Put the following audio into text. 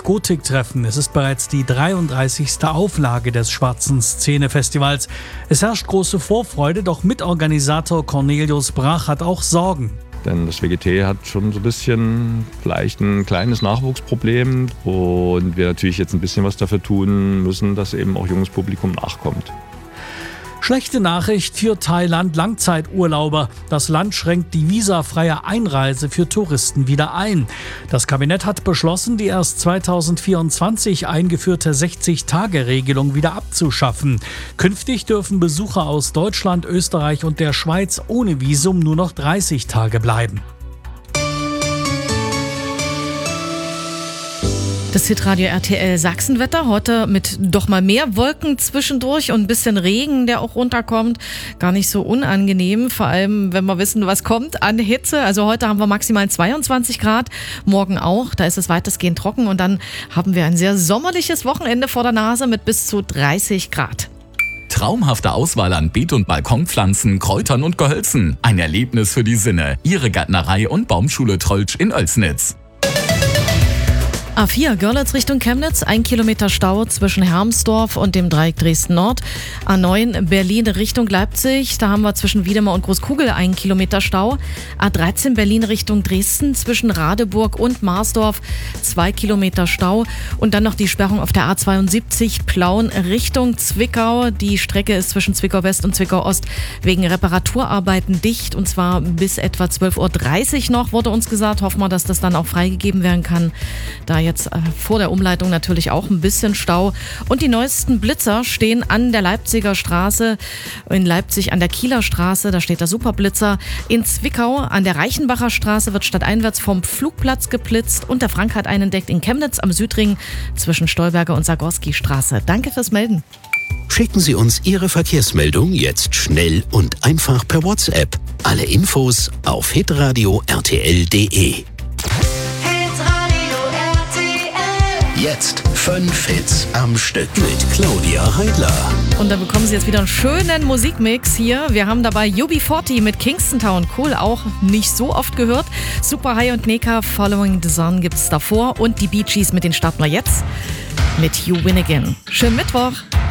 Gotik-Treffen. Es ist bereits die 33. Auflage des Schwarzen Szene-Festivals. Es herrscht große Vorfreude, doch Mitorganisator Cornelius Brach hat auch Sorgen. Denn das WGT hat schon so ein bisschen vielleicht ein kleines Nachwuchsproblem und wir natürlich jetzt ein bisschen was dafür tun müssen, dass eben auch junges Publikum nachkommt. Schlechte Nachricht für Thailand Langzeiturlauber. Das Land schränkt die visafreie Einreise für Touristen wieder ein. Das Kabinett hat beschlossen, die erst 2024 eingeführte 60-Tage-Regelung wieder abzuschaffen. Künftig dürfen Besucher aus Deutschland, Österreich und der Schweiz ohne Visum nur noch 30 Tage bleiben. Das Hitradio RTL Sachsenwetter heute mit doch mal mehr Wolken zwischendurch und ein bisschen Regen, der auch runterkommt. Gar nicht so unangenehm, vor allem wenn wir wissen, was kommt an Hitze. Also heute haben wir maximal 22 Grad, morgen auch. Da ist es weitestgehend trocken und dann haben wir ein sehr sommerliches Wochenende vor der Nase mit bis zu 30 Grad. Traumhafte Auswahl an Beet- und Balkonpflanzen, Kräutern und Gehölzen. Ein Erlebnis für die Sinne. Ihre Gärtnerei und Baumschule Trolltsch in Oelsnitz. A4 Görlitz Richtung Chemnitz, 1 Kilometer Stau zwischen Hermsdorf und dem Dreieck Dresden Nord. A9 Berlin Richtung Leipzig, da haben wir zwischen Wiedemer und Großkugel 1 Kilometer Stau. A13 Berlin Richtung Dresden zwischen Radeburg und Marsdorf 2 Kilometer Stau. Und dann noch die Sperrung auf der A72 Plauen Richtung Zwickau. Die Strecke ist zwischen Zwickau West und Zwickau Ost wegen Reparaturarbeiten dicht und zwar bis etwa 12.30 Uhr noch, wurde uns gesagt. Hoffen wir, dass das dann auch freigegeben werden kann. Da jetzt vor der Umleitung natürlich auch ein bisschen Stau. Und die neuesten Blitzer stehen an der Leipziger Straße, in Leipzig an der Kieler Straße, da steht der Superblitzer. In Zwickau an der Reichenbacher Straße wird stadteinwärts vom Flugplatz geblitzt und der Frank hat einen entdeckt in Chemnitz am Südring zwischen Stolberger und Sagorski Straße. Danke fürs Melden. Schicken Sie uns Ihre Verkehrsmeldung jetzt schnell und einfach per WhatsApp. Alle Infos auf hitradio rtl.de. Jetzt 5 Hits am Stück mit Claudia Heidler. Und da bekommen Sie jetzt wieder einen schönen Musikmix hier. Wir haben dabei UB40 mit Kingston Town. Cool, auch nicht so oft gehört. Super High und Neka, Following the Sun gibt's davor. Und die Bee Gees, mit denen starten wir jetzt mit You Win Again. Schönen Mittwoch.